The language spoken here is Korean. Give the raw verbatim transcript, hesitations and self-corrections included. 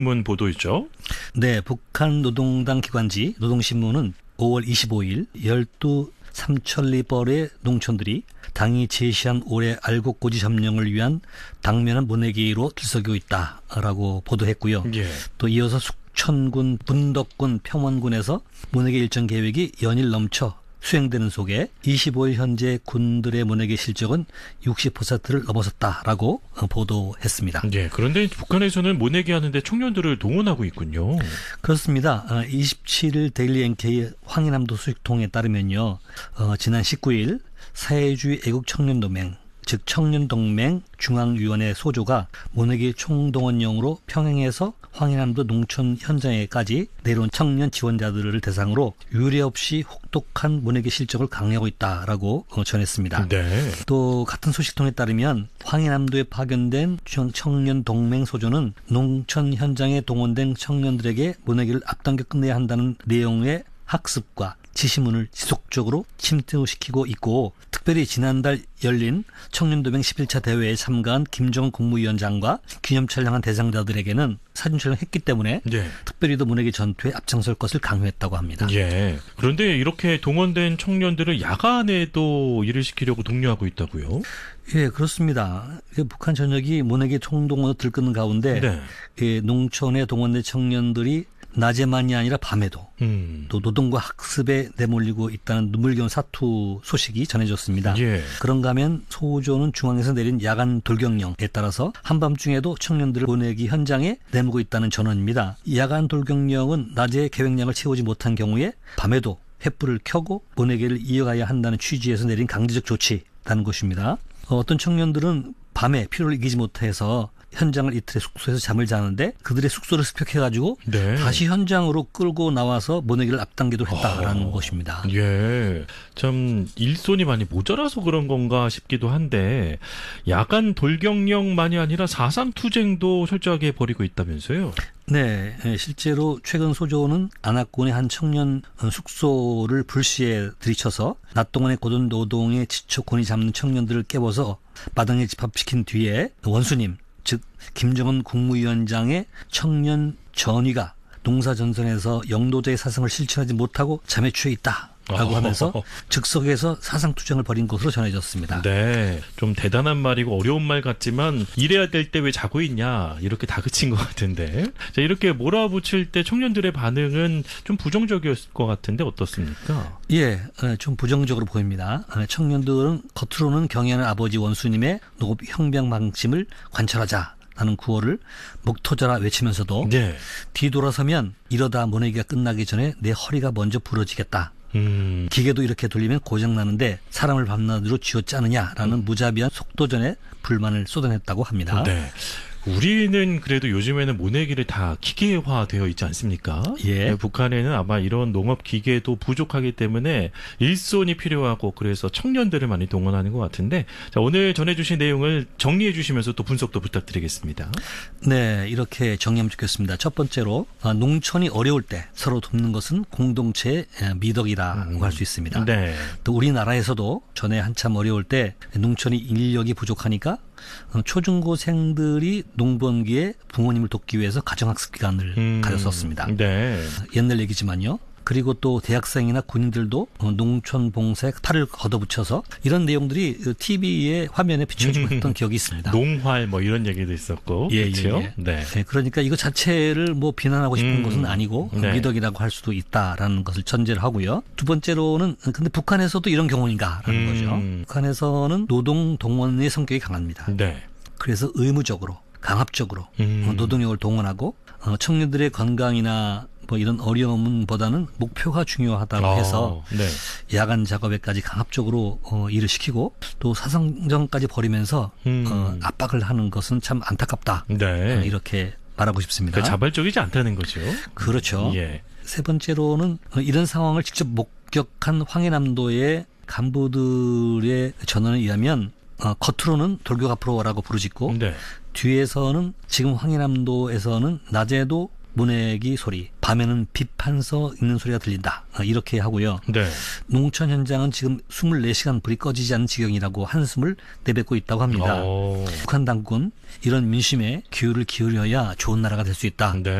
문 보도있죠. 네, 북한 노동당 기관지 노동신문은 오월 이십오일 열두 삼천리벌의 농촌들이 당이 제시한 올해 알곡고지 점령을 위한 당면한 모내기로 들썩이고 있다라고 보도했고요. 예. 또 이어서 숙천군, 분덕군, 평원군에서 모내기 일정 계획이 연일 넘쳐 수행되는 속에 이십오일 현재 군들의 모내기 실적은 육십 퍼센트를 넘어섰다라고 보도했습니다. 예, 그런데 북한에서는 모내기 하는데 청년들을 동원하고 있군요. 그렇습니다. 이십칠일 데일리 엔케이 황해남도 소식통에 따르면요. 어, 지난 십구일 사회주의 애국청년동맹, 즉 청년동맹 중앙위원회 소조가 모내기 총동원령으로 평양에서 황해남도 농촌 현장에까지 내려온 청년 지원자들을 대상으로 유례 없이 혹독한 모내기 실적을 강요하고 있다라고 전했습니다. 네. 또 같은 소식통에 따르면 황해남도에 파견된 청년동맹 소조는 농촌 현장에 동원된 청년들에게 모내기를 앞당겨 끝내야 한다는 내용의 학습과 지시문을 지속적으로 침투시키고 있고, 특별히 지난달 열린 청년도맹 십일 차 대회에 참가한 김정은 국무위원장과 기념 촬영한 대상자들에게는 사진 촬영했기 때문에 예. 특별히도 모내기 전투에 앞장설 것을 강요했다고 합니다. 예. 그런데 이렇게 동원된 청년들을 야간에도 일을 시키려고 독려하고 있다고요? 예, 그렇습니다. 북한 전역이 모내기 총동원으로 들끓는 가운데 네. 예, 농촌에 동원된 청년들이 낮에만이 아니라 밤에도 음. 또 노동과 학습에 내몰리고 있다는 눈물겨운 사투 소식이 전해졌습니다. 예. 그런가 하면 소조는 중앙에서 내린 야간 돌격령에 따라서 한밤중에도 청년들을 보내기 현장에 내모고 있다는 전언입니다. 야간 돌격령은 낮에 계획량을 채우지 못한 경우에 밤에도 횃불을 켜고 보내기를 이어가야 한다는 취지에서 내린 강제적 조치라는 것입니다. 어떤 청년들은 밤에 피로를 이기지 못해서 현장을 이틀에 숙소에서 잠을 자는데 그들의 숙소를 습격해가지고 네. 다시 현장으로 끌고 나와서 모내기를 앞당기도록 했다라는 아, 것입니다. 예, 참 일손이 많이 모자라서 그런 건가 싶기도 한데 야간 돌격령만이 아니라 사상투쟁도 철저하게 벌이고 있다면서요? 네, 실제로 최근 소조는 안악군의 한 청년 숙소를 불시에 들이쳐서 낮 동안의 고된 노동에 지쳐 곤히 잡는 청년들을 깨워서 마당에 집합시킨 뒤에 원수님, 즉 김정은 국무위원장의 청년 전위가 농사전선에서 영도자의 사상을 실천하지 못하고 잠에 취해 있다라고 하면서 즉석에서 사상투쟁을 벌인 것으로 전해졌습니다. 네, 좀 대단한 말이고 어려운 말 같지만 이래야 될 때 왜 자고 있냐 이렇게 다그친 것 같은데, 자, 이렇게 몰아붙일 때 청년들의 반응은 좀 부정적이었을 것 같은데 어떻습니까? 예, 좀 부정적으로 보입니다. 청년들은 겉으로는 경애하는 아버지 원수님의 노업 형병 방침을 관철하자 하는 구호를 목 터져라 외치면서도 네. 뒤돌아서면 이러다 모내기가 끝나기 전에 내 허리가 먼저 부러지겠다. 음. 기계도 이렇게 돌리면 고장나는데 사람을 밤낮으로 쥐어짜느냐라는 음. 무자비한 속도전에 불만을 쏟아냈다고 합니다. 네. 우리는 그래도 요즘에는 모내기를 다 기계화되어 있지 않습니까? 예. 네, 북한에는 아마 이런 농업 기계도 부족하기 때문에 일손이 필요하고 그래서 청년들을 많이 동원하는 것 같은데, 자, 오늘 전해주신 내용을 정리해 주시면서 또 분석도 부탁드리겠습니다. 네, 이렇게 정리하면 좋겠습니다. 첫 번째로 농촌이 어려울 때 서로 돕는 것은 공동체의 미덕이라고 음. 할 수 있습니다. 네. 또 우리나라에서도 전에 한참 어려울 때 농촌이 인력이 부족하니까 초중고생들이 농번기에 부모님을 돕기 위해서 가정학습 기간을 음, 가졌었습니다. 네. 옛날 얘기지만요. 그리고 또 대학생이나 군인들도 농촌 봉사에 팔을 걷어붙여서 이런 내용들이 티비의 화면에 비춰지고 했던 기억이 있습니다. 농활 뭐 이런 얘기도 있었고. 예, 그렇죠? 예, 예. 네. 네. 그러니까 이거 자체를 뭐 비난하고 싶은 음, 것은 아니고 네. 미덕이라고 할 수도 있다라는 것을 전제를 하고요. 두 번째로는 근데 북한에서도 이런 경우인가라는 음. 거죠. 북한에서는 노동 동원의 성격이 강합니다. 네. 그래서 의무적으로 강압적으로 음. 노동력을 동원하고 청년들의 건강이나 뭐 이런 어려움보다는 목표가 중요하다고 아, 해서 네. 야간 작업에까지 강압적으로 어, 일을 시키고 또 사상전까지 벌이면서 음. 어, 압박을 하는 것은 참 안타깝다. 네. 어, 이렇게 말하고 싶습니다. 그러니까 자발적이지 않다는 거죠. 그렇죠. 예. 세 번째로는 이런 상황을 직접 목격한 황해남도의 간부들의 전언에 의하면 어, 겉으로는 돌격 앞으로 오라고 부르짖고 네. 뒤에서는 지금 황해남도에서는 낮에도 모내기 소리, 밤에는 비판서 읽는 소리가 들린다. 이렇게 하고요. 네. 농촌 현장은 지금 이십사 시간 불이 꺼지지 않는 지경이라고 한숨을 내뱉고 있다고 합니다. 오. 북한 당국은 이런 민심에 기울을 기울여야 좋은 나라가 될 수 있다. 네.